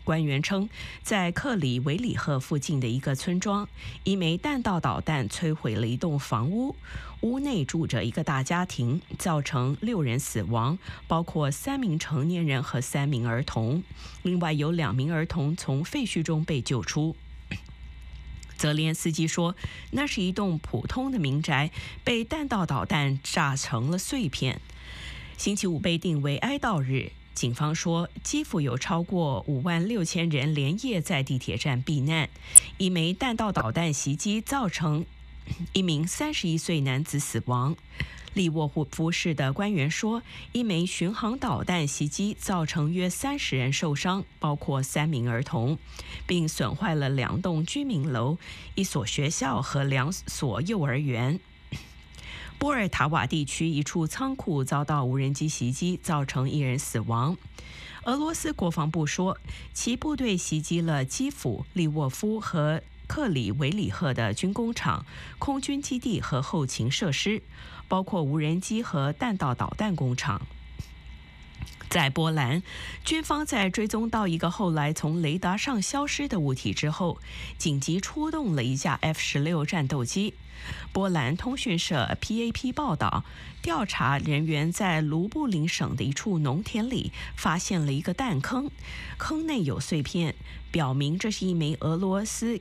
官员称，在克里维里赫附近的一个村庄，一枚弹道导弹摧毁了一栋房屋，屋内住着一个大家庭，造成6人死亡，包括3名成年人和3名儿童。另外有2名儿童从废墟中被救出。泽连斯基说，那是一栋普通的民宅，被弹道导弹炸成了碎片。星期五被定为哀悼日。警方说，基辅有超过56000人连夜在地铁站避难。一枚弹道导弹袭击造成一名31岁男子死亡。利沃夫市的官员说，一枚巡航导弹袭击造成约30人受伤，包括3名儿童，并损坏了2栋居民楼、1所学校和2所幼儿园。波尔塔瓦地区一处仓库遭到无人机袭击，造成1人死亡。俄罗斯国防部说，其部队袭击了基辅、利沃夫和克里维里赫的军工厂、空军基地和后勤设施，包括无人机和弹道导弹工厂。在波兰，军方在追踪到一个后来从雷达上消失的物体之后，紧急出动了一架 F-16战斗机。波兰通讯社 PAP 报道，调查人员在卢布林省的一处农田里发现了一个弹坑，坑内有碎片，表明这是一枚俄罗斯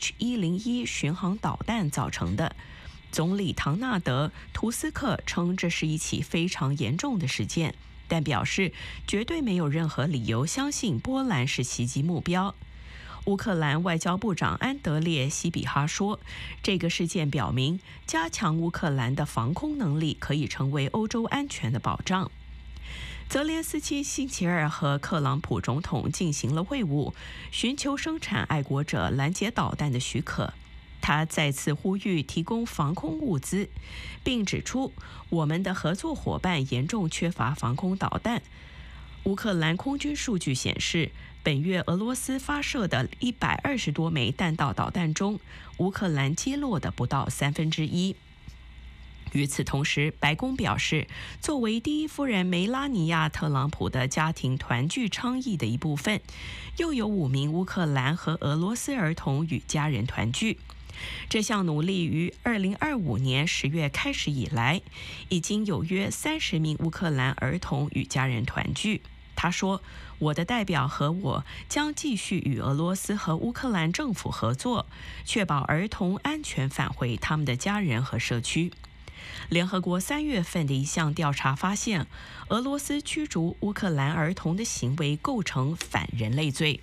KH-101 巡航导弹造成的。总理唐纳德·图斯克称这是一起非常严重的事件，但表示绝对没有任何理由相信波兰是袭击目标。乌克兰外交部长安德烈·西比哈说，这个事件表明，加强乌克兰的防空能力可以成为欧洲安全的保障。泽连斯基星期二和克朗普总统进行了会晤，寻求生产爱国者拦截导弹的许可。他再次呼吁提供防空物资，并指出我们的合作伙伴严重缺乏防空导弹。乌克兰空军数据显示，本月俄罗斯发射的120多枚弹道导弹中，乌克兰击落的不到1/3。与此同时，白宫表示，作为第一夫人梅拉尼亚·特朗普的家庭团聚倡议的一部分，又有5名乌克兰和俄罗斯儿童与家人团聚。这项努力于2025年10月开始以来，已经有约30名乌克兰儿童与家人团聚。他说，我的代表和我将继续与俄罗斯和乌克兰政府合作，确保儿童安全返回他们的家人和社区。联合国3月份的一项调查发现，俄罗斯驱逐乌克兰儿童的行为构成反人类罪。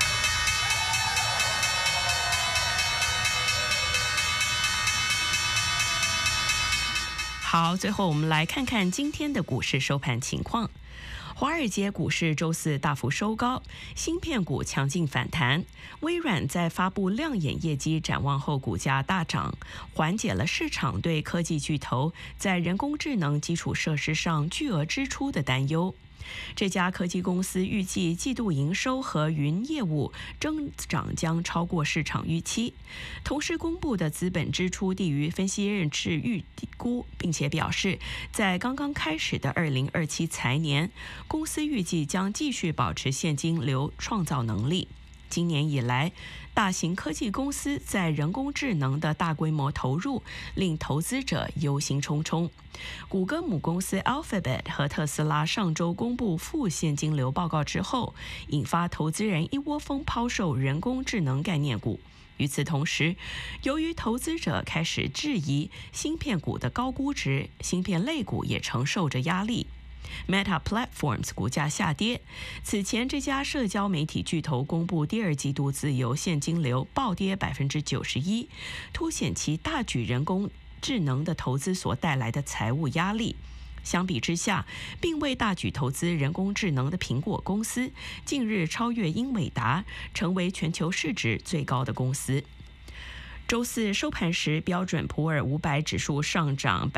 好，最后我们来看看今天的股市收盘情况。华尔街股市周四大幅收高，芯片股强劲反弹。微软在发布亮眼业绩展望后，股价大涨，缓解了市场对科技巨头在人工智能基础设施上巨额支出的担忧。这家科技公司预计季度营收和云业务增长将超过市场预期，同时公布的资本支出低于分析人士预估，并且表示，在刚刚开始的2027财年，公司预计将继续保持现金流创造能力。今年以来，大型科技公司在人工智能的大规模投入令投资者忧心忡忡。谷歌母公司 Alphabet 和特斯拉上周公布负现金流报告之后，引发投资人一窝蜂抛售人工智能概念股。与此同时，由于投资者开始质疑芯片股的高估值，芯片类股也承受着压力。Meta Platforms 股价下跌。此前，这家社交媒体巨头公布第2季度自由现金流暴跌91%，凸显其大举人工智能的投资所带来的财务压力。相比之下，并未大举投资人工智能的苹果公司，近日超越英伟达，成为全球市值最高的公司。周四收盘时，标准普尔500指数上涨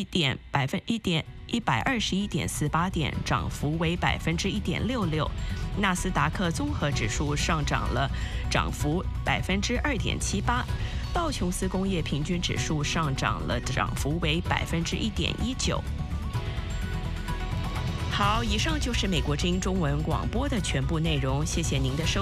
121.48点，涨幅为1.66%。纳斯达克综合指数上涨了，涨幅2.78%。道琼斯工业平均指数上涨了，涨幅为1.19%。好，以上就是美国之音中文广播的全部内容，谢谢您的收听。